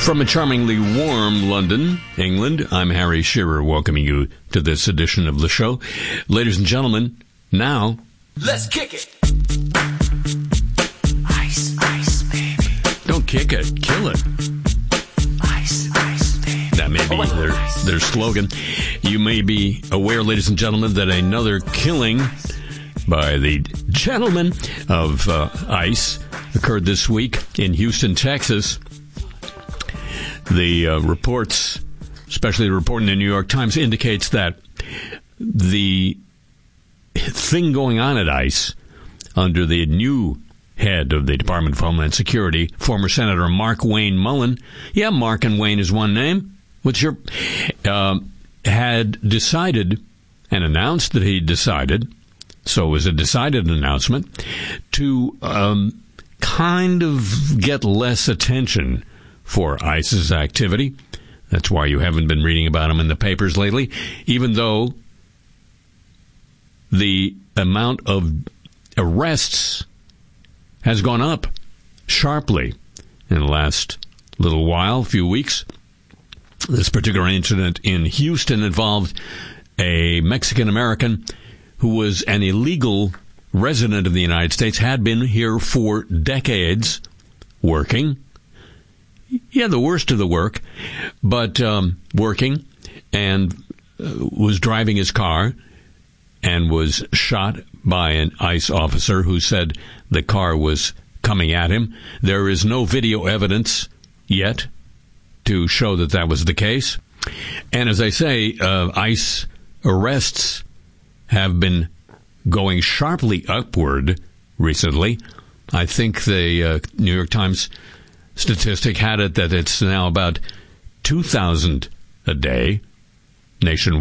From a charmingly warm London, England, I'm Harry Shearer, welcoming you to this edition of the show. Ladies and gentlemen, now, let's kick it. Ice, ice, baby. Don't kick it, kill it. Ice, ice, baby. That may be their slogan. You may be aware, ladies and gentlemen, that another killing by the gentleman of ICE occurred this week in Houston, Texas. The reports, especially the report in the New York Times, indicates that the thing going on at ICE under the new head of the Department of Homeland Security, former Senator Mark Wayne Mullen, yeah, Mark and Wayne is one name, had decided and announced that he decided, so it was a decided announcement, to kind of get less attention for ICE's activity. That's why you haven't been reading about them in the papers lately, even though the amount of arrests has gone up sharply in the last little while, few weeks. This particular incident in Houston involved a Mexican-American who was an illegal resident of the United States, had been here for decades working. Yeah, the worst of the work, but working, and was driving his car and was shot by an ICE officer who said the car was coming at him. There is no video evidence yet to show that that was the case. And as I say, ICE arrests have been going sharply upward recently. I think the New York Times statistic had it that it's now about 2,000 a day nationwide.